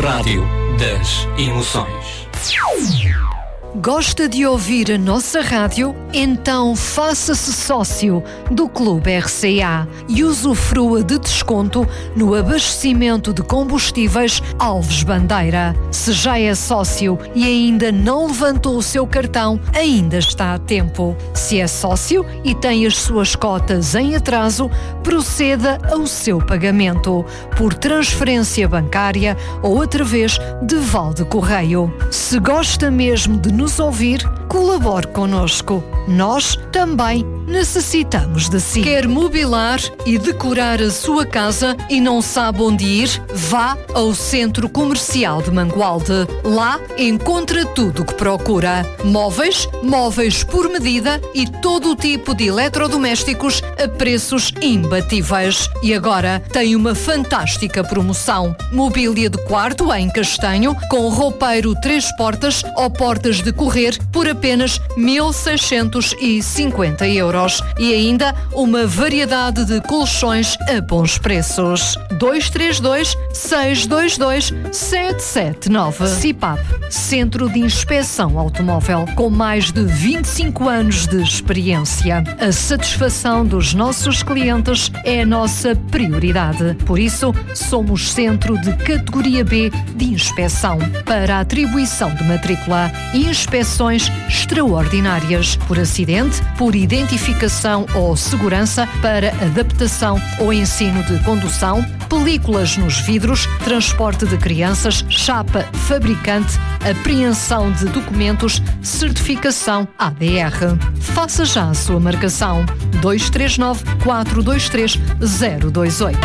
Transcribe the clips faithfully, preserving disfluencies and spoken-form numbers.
Rádio das Emoções. Gosta de ouvir a nossa rádio? Então faça-se sócio do Clube R C A e usufrua de desconto no abastecimento de combustíveis Alves Bandeira. Se já é sócio e ainda não levantou o seu cartão, ainda está a tempo. Se é sócio e tem as suas cotas em atraso, proceda ao seu pagamento por transferência bancária ou através de Valde Correio. Se gosta mesmo de nos ouvir, colabore connosco. Nós também necessitamos de si. Quer mobilar e decorar a sua casa e não sabe onde ir? Vá ao Centro Comercial de Mangualde. Lá encontra tudo o que procura. Móveis, móveis por medida e todo o tipo de eletrodomésticos a preços imbatíveis. E agora tem uma fantástica promoção. Mobília de quarto em castanho com roupeiro três portas ou portas de correr por apenas mil seiscentos e cinquenta euros. E ainda uma variedade de colchões a bons preços. dois três dois, seis dois dois, sete sete nove. C I P A P, Centro de Inspeção Automóvel, com mais de vinte e cinco anos de experiência. A satisfação dos nossos clientes é a nossa prioridade. Por isso, somos centro de categoria B de inspeção para a atribuição de matrícula e inspeções extraordinárias por acidente, por identificação ou segurança, para adaptação ou ensino de condução, películas nos vidros, transporte de crianças, chapa fabricante, apreensão de documentos, certificação A D R. Faça já a sua marcação. dois três nove, quatro dois três, zero dois oito.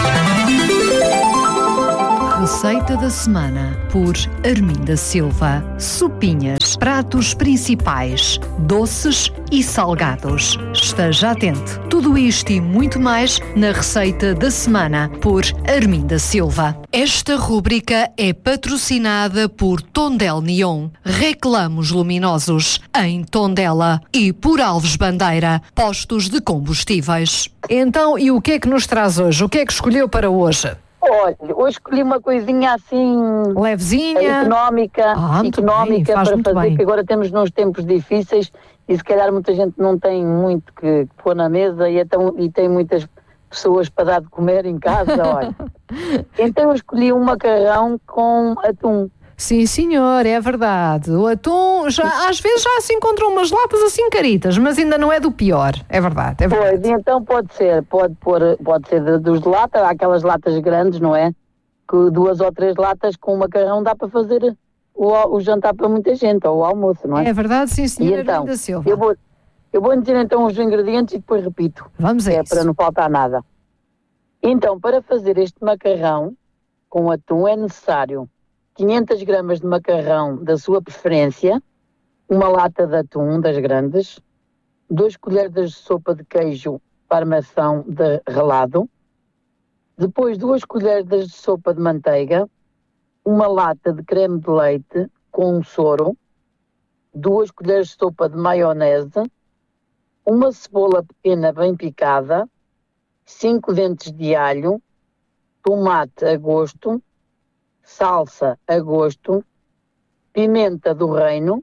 Receita da semana por Arminda Silva. Sopinhas, pratos principais, doces e salgados. Esteja atento. Tudo isto e muito mais na Receita da Semana por Arminda Silva. Esta rúbrica é patrocinada por Tondel Neon, reclamos luminosos em Tondela, e por Alves Bandeira, postos de combustíveis. Então, e o que é que nos traz hoje? O que é que escolheu para hoje? Olha, hoje escolhi uma coisinha assim... levezinha. Económica, ah, económica bem, para fazer, bem. que agora temos nos tempos difíceis e se calhar muita gente não tem muito que pôr na mesa e, então, e tem muitas pessoas para dar de comer em casa, olha. Então eu escolhi um macarrão com atum. Sim, senhor, é verdade. O atum, já, às vezes já se encontram umas latas assim caritas, mas ainda não é do pior. É verdade, é verdade. Pois, então pode ser, pode, pôr, pode ser de, dos de lata, aquelas latas grandes, não é? Que duas ou três latas com macarrão dá para fazer o, o jantar para muita gente, ou o almoço, não é? É verdade, sim, senhora. E então, Arminda Silva. eu vou, eu vou dizer então os ingredientes e depois repito. Vamos a é isso. para não faltar nada. Então, para fazer este macarrão com atum é necessário quinhentas gramas de macarrão da sua preferência, uma lata de atum das grandes, duas colheres de sopa de queijo parmesão de ralado, depois duas colheres de sopa de manteiga, uma lata de creme de leite com um soro, duas colheres de sopa de maionese, uma cebola pequena bem picada, cinco dentes de alho, tomate a gosto, salsa a gosto, pimenta do reino,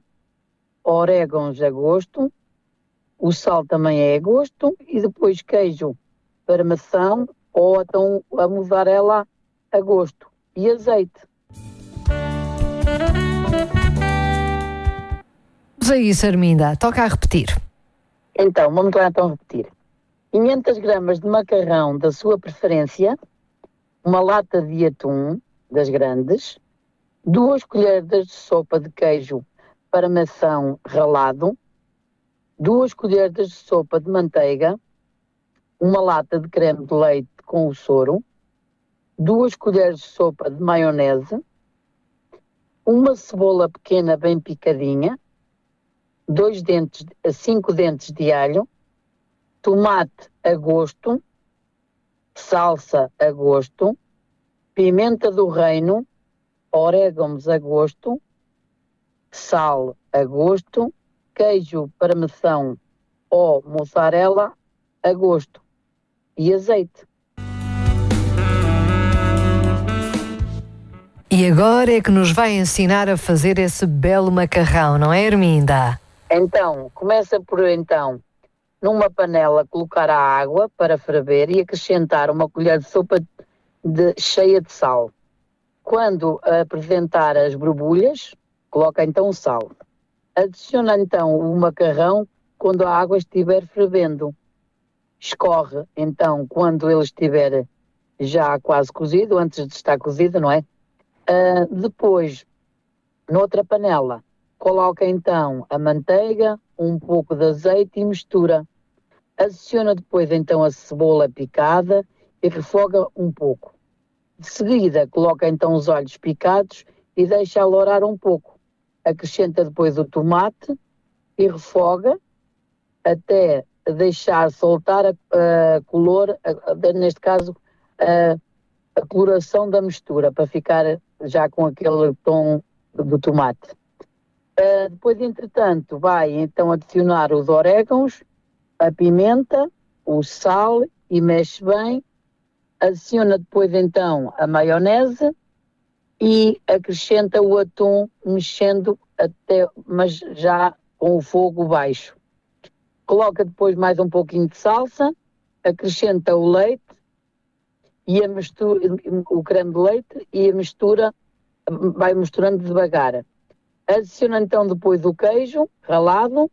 orégãos a gosto, o sal também é a gosto, e depois queijo parmesão ou então a mussarela a gosto e azeite. Vamos a isso, Arminda. Toca a repetir. Então, vamos lá então repetir. quinhentas gramas de macarrão da sua preferência, uma lata de atum das grandes, duas colheres de sopa de queijo parmesão ralado, duas colheres de sopa de manteiga, uma lata de creme de leite com o soro, duas colheres de sopa de maionese, uma cebola pequena bem picadinha, dois dentes, cinco dentes de alho, tomate a gosto, salsa a gosto, pimenta do reino, orégãos a gosto, sal a gosto, queijo parmesão ou mussarela a gosto e azeite. E E agora é que nos vai ensinar a fazer esse belo macarrão, não é, Arminda? Então, começa por, então, numa panela, colocar a água para ferver e acrescentar uma colher de sopa de, cheia de sal. Quando apresentar as borbulhas, coloca então o sal. Adiciona então o macarrão quando a água estiver fervendo. Escorre então quando ele estiver já quase cozido, antes de estar cozido, não é? Uh, depois, noutra panela, coloca então a manteiga, um pouco de azeite e mistura. Adiciona depois então a cebola picada e refoga um pouco. De seguida, coloca então os alhos picados e deixa alourar um pouco. Acrescenta depois o tomate e refoga até deixar soltar a, a color, a, a, neste caso, a, a coloração da mistura, para ficar já com aquele tom do tomate. Uh, depois, entretanto, vai então adicionar os orégãos, a pimenta, o sal e mexe bem. Adiciona depois então a maionese e acrescenta o atum, mexendo até, mas já com o fogo baixo. Coloca depois mais um pouquinho de salsa, acrescenta o leite e a mistura, o creme de leite e a mistura, vai misturando devagar. Adiciona então depois o queijo ralado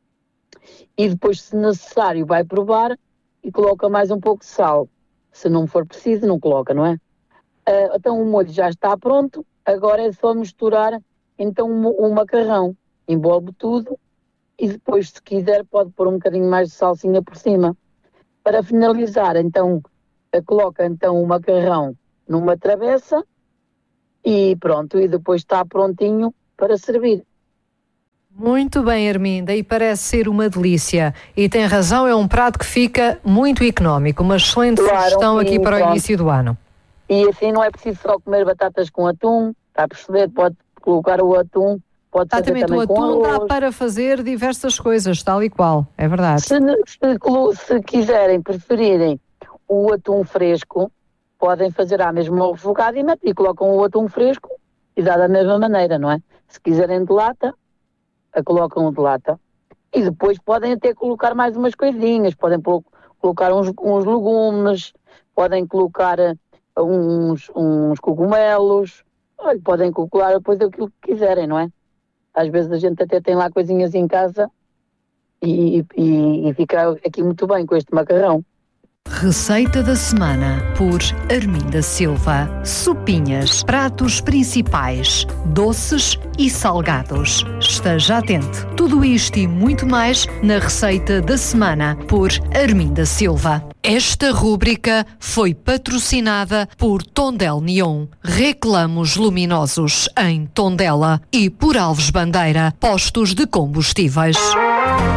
e depois, se necessário, vai provar e coloca mais um pouco de sal. Se não for preciso, não coloca, não é? Uh, então o molho já está pronto, agora é só misturar então o, o macarrão. Envolve tudo e depois, se quiser, pode pôr um bocadinho mais de salsinha por cima. Para finalizar, então, uh, coloca então o macarrão numa travessa e pronto, e depois está prontinho para servir. Muito bem, Arminda, e parece ser uma delícia. E tem razão, é um prato que fica muito económico. Uma excelente Claro, sugestão sim, aqui para pronto. o início do ano. E assim não é preciso só comer batatas com atum, está a perceber? Pode colocar o atum, pode fazer Exatamente, também o com atum arroz. dá para fazer diversas coisas, tal e qual, é verdade. Se, se, se quiserem, preferirem o atum fresco, podem fazer a mesma refogada e, e colocam o atum fresco e dá da mesma maneira, não é? Se quiserem de lata, a colocam de lata. E depois podem até colocar mais umas coisinhas, podem colocar uns, uns legumes, podem colocar uns, uns cogumelos, olha, podem colocar depois aquilo que quiserem, não é? Às vezes a gente até tem lá coisinhas em casa e, e, e fica aqui muito bem com este macarrão. Receita da semana por Arminda Silva. Sopinhas, pratos principais, doces e salgados. Esteja atento. Tudo isto e muito mais na receita da semana por Arminda Silva. Esta rúbrica foi patrocinada por Tondela Neon, reclamos luminosos em Tondela, e por Alves Bandeira, postos de combustíveis.